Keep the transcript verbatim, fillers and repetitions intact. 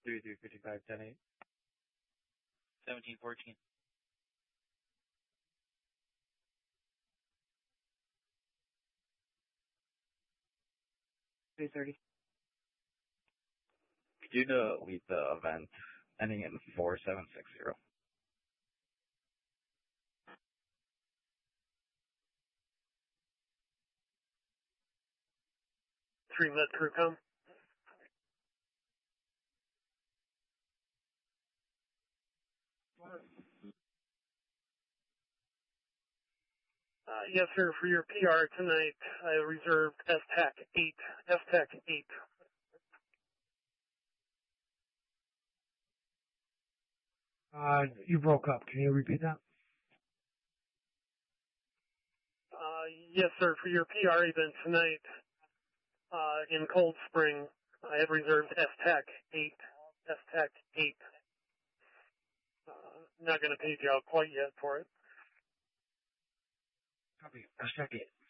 three three fifty-five ten eight. seventeen fourteen. three thirty. Could you delete the event ending in four seven six zero? Three let crew come. Uh, yes, sir. For your P R tonight, I reserved S TAC eight. S TAC eight. Uh, you broke up. Can you repeat that? Uh, yes, sir. For your P R event tonight, uh, in Cold Spring, I have reserved S TAC eight. S TAC eight. Uh, not going to page out quite yet for it. Copy. S TAC eight.